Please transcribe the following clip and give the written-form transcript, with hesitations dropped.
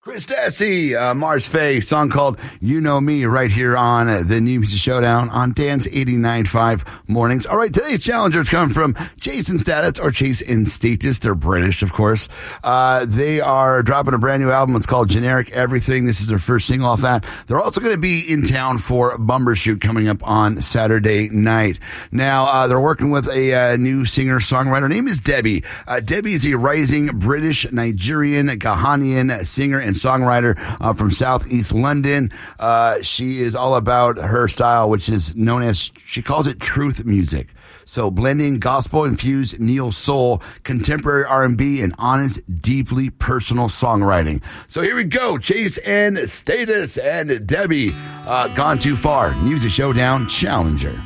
Chris Dassie, Mars Faye, song called You Know Me right here on the New Music Showdown on Dan's 89.5 mornings. All right, today's challengers come from Chase and Status, or Chase and Status. They're British, of course. They are dropping a brand new album. It's called Generic Everything. This is their first single off that. They're also going to be in town for Bumbershoot coming up on Saturday night. Now, they're working with a new singer-songwriter. Her name is Debbie. Debbie is a rising British, Nigerian, Ghanaian singer and songwriter from Southeast London. She is all about her style, which is known as, she calls it truth music. So blending gospel-infused neo soul, contemporary R&B, and honest, deeply personal songwriting. So here we go. Chase and Status and Debbie, Gone Too Far. Music Showdown Challenger.